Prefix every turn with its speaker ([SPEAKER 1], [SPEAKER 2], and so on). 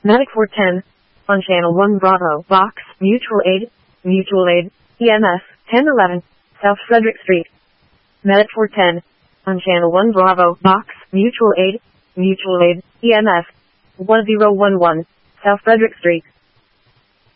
[SPEAKER 1] Medic 410. On Channel 1 Bravo, Box, Mutual Aid, EMS, 1011, South Frederick Street. Medic 410. On Channel 1 Bravo, Box, Mutual Aid, EMS, 1011, South Frederick Street.